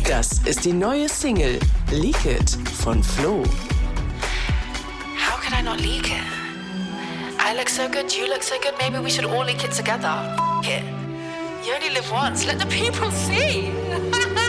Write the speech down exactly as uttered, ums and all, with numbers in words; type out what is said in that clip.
Das ist die neue Single Leak It von Flo. How can I not leak it? I look so good, you look so good, maybe we should all leak it together. F it. You only live once, let the people see.